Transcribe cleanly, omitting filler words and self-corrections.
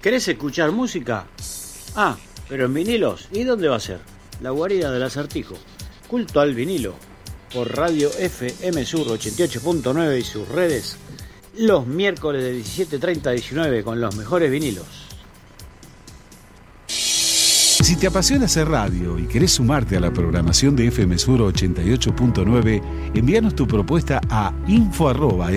¿Querés escuchar música? Ah, pero en vinilos. ¿Y dónde va a ser? La guarida del Acertijo. Culto al vinilo. Por Radio FM Sur 88.9 y sus redes. Los miércoles de 17:30 a 19 con los mejores vinilos. Si te apasiona hacer radio y querés sumarte a la programación de FM Sur 88.9, envíanos tu propuesta a info@